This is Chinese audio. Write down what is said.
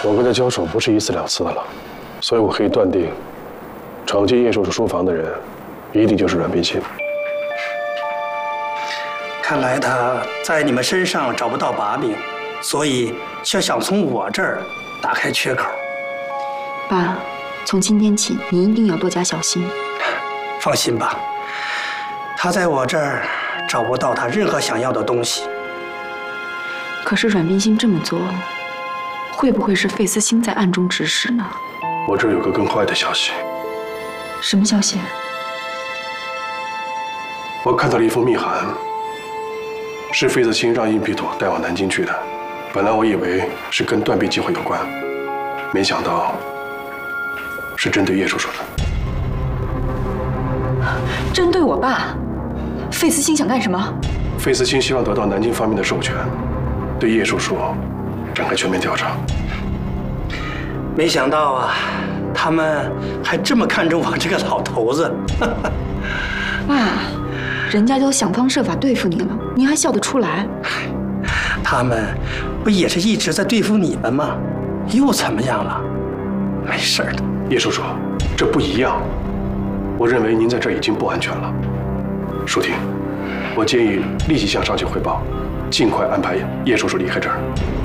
我跟他交手不是一次两次的了，所以我可以断定，闯进叶叔叔书房的人，一定就是阮冰心。 看来他在你们身上找不到把柄，所以就想从我这儿打开缺口。 爸，从今天起，你一定要多加小心。 放心吧，他在我这儿找不到他任何想要的东西。 可是阮冰心这么做，会不会是费思欣在暗中指使呢？ 我这儿有个更坏的消息。 什么消息？ 我看到了一封密函，是费子清让殷皮朵带往南京去的。本来我以为是跟断臂计划有关，没想到是针对叶叔叔的。 针对我爸？费思欣想干什么？ 费思清希望得到南京方面的授权，对叶叔叔展开全面调查。 没想到啊，他们还这么看重我这个老头子。 爸，人家都想方设法对付你了，你还笑得出来？ 他们不也是一直在对付你们吗？又怎么样了？没事的。 叶叔叔，这不一样。我认为您在这儿已经不安全了。舒婷，我建议立即向上级汇报，尽快安排叶叔叔离开这儿。